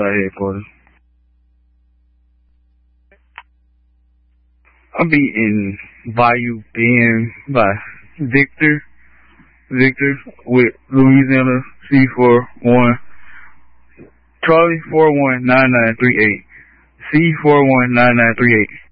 Westside headquarters. I'll be in Bayou Bend by Victor with Louisiana C41, Charlie 419938, C419938.